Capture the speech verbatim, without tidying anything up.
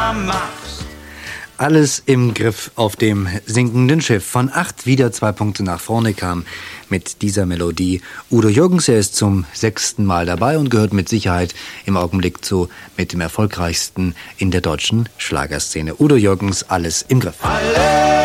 Alles im Griff auf dem sinkenden Schiff. Von acht wieder zwei Punkte nach vorne kam mit dieser Melodie Udo Jürgens. Er ist zum sechsten Mal dabei und gehört mit Sicherheit im Augenblick zu mit dem erfolgreichsten in der deutschen Schlagerszene. Udo Jürgens, Alles im Griff. Alle